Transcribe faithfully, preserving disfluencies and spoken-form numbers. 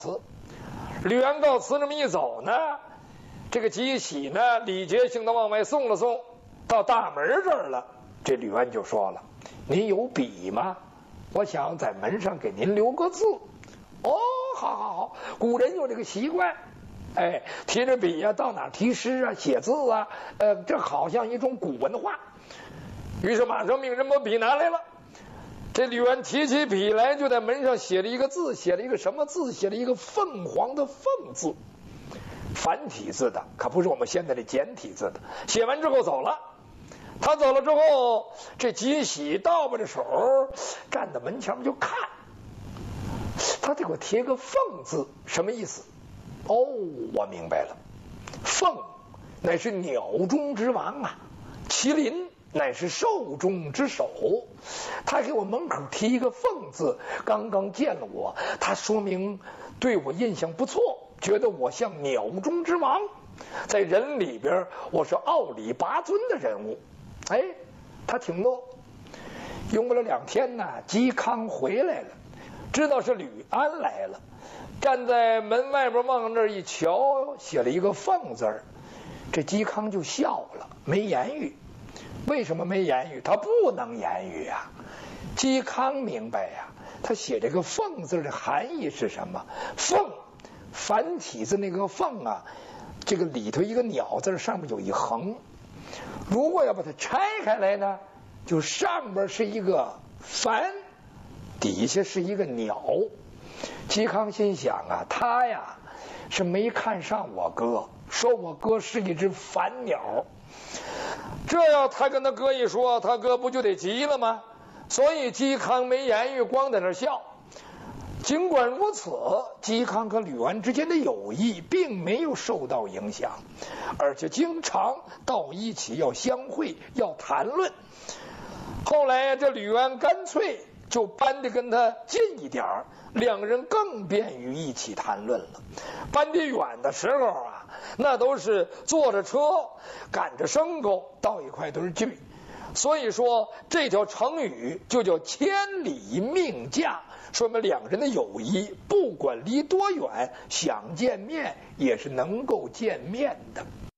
辞。吕安告辞这么一走呢，这个吉喜呢礼节性的往外送了送，到大门这儿了。这吕安就说了：“您有笔吗？我想在门上给您留个字。”哦，好好好，古人有这个习惯，哎，提着笔啊，到哪题诗啊，写字啊，呃，这好像一种古文化。于是马上命人把笔拿来了。这吕安提起笔来，就在门上写了一个字，写了一个什么字？写了一个凤凰的凤字，繁体字的，可不是我们现在的简体字的。写完之后走了。他走了之后，这吉喜倒把着手站在门前就看，他得给我贴个凤字，什么意思？哦，我明白了，凤乃是鸟中之王啊，麒麟乃是兽中之首。他给我门口贴一个凤字，刚刚见了我，他说明对我印象不错，觉得我像鸟中之王，在人里边我是傲里拔尊的人物。哎，他挺乐。用不了两天呢，嵇康回来了，知道是吕安来了，站在门外边往那儿一瞧，写了一个凤字儿。这嵇康就笑了，没言语。为什么没言语？他不能言语啊。嵇康明白呀、啊，他写这个凤字的含义是什么？凤，繁体字那个凤啊，这个里头一个鸟字，上面有一横。如果要把它拆开来呢，就上边是一个帆，底下是一个鸟。嵇康心想啊，他呀是没看上我哥，说我哥是一只凡鸟。这要他跟他哥一说，他哥不就得急了吗？所以嵇康没言语，光在那笑。尽管如此，嵇康和吕安之间的友谊并没有受到影响，而且经常到一起要相会，要谈论。后来这吕安干脆就搬得跟他近一点，两人更便于一起谈论了。搬得远的时候啊，那都是坐着车赶着牲口到一块堆聚。所以说这条成语就叫千里命驾，说明两人的友谊不管离多远，想见面也是能够见面的。